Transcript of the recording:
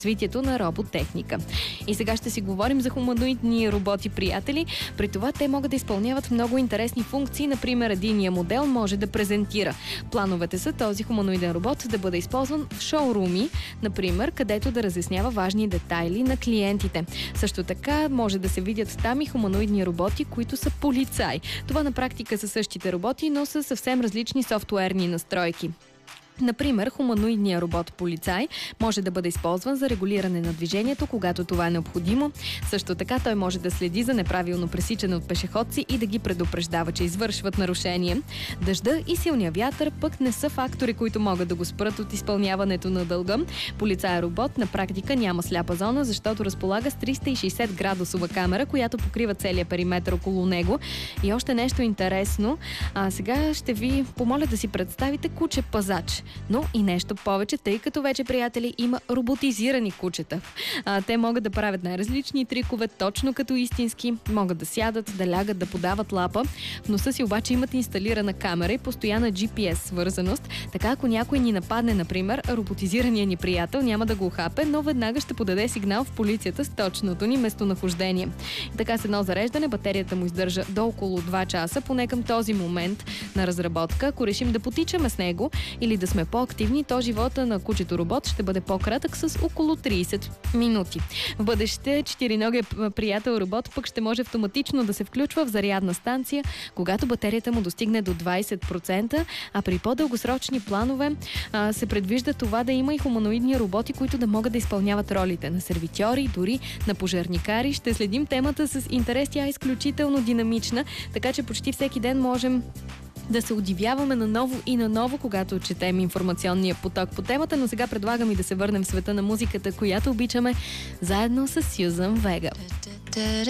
развитието на роботехника. И сега ще си говорим за хуманоидни роботи, приятели. При това те могат да изпълняват много интересни функции. Например, единия модел може да презентира. Плановете са този хуманоиден робот да бъде използван в шоуруми, например, където да разяснява важни детайли на клиентите. Също така може да се видят там и хуманоидни роботи, които са полицаи. Това на практика са същите роботи, но са съвсем различни софтуерни настройки. Например, хуманоидният робот-полицай може да бъде използван за регулиране на движението, когато това е необходимо. Също така той може да следи за неправилно пресичане от пешеходци и да ги предупреждава, че извършват нарушение. Дъжда и силния вятър пък не са фактори, които могат да го спрат от изпълняването на дълга. Полицай-робот на практика няма сляпа зона, защото разполага с 360 градусова камера, която покрива целия периметър около него. И още нещо интересно. Сега ще ви помоля да си представите куче-пазач. Но и нещо повече, тъй като вече, приятели, има роботизирани кучета. Те могат да правят най-различни трикове, точно като истински. Могат да сядат, да лягат, да подават лапа. В носа си обаче имат инсталирана камера и постоянна GPS свързаност. Така, ако някой ни нападне, например, роботизираният ни приятел няма да го ухапе, но веднага ще подаде сигнал в полицията с точното ни местонахождение. И така с едно зареждане батерията му издържа до около 2 часа, поне към този момент на разработка. Ако решим да потичаме с него или да сме по-активни, то живота на кучето робот ще бъде по-кратък с около 30 минути. В бъдеще четириногия приятел робот пък ще може автоматично да се включва в зарядна станция, когато батерията му достигне до 20%, а при по-дългосрочни планове се предвижда това да има и хуманоидни роботи, които да могат да изпълняват ролите на сервитьори, дори на пожарникари. Ще следим темата с интерес, тя е изключително динамична, така че почти всеки ден можем да се удивяваме наново и наново, когато четем информационния поток по темата, но сега предлагам и да се върнем в света на музиката, която обичаме, заедно с Сюзан Вега.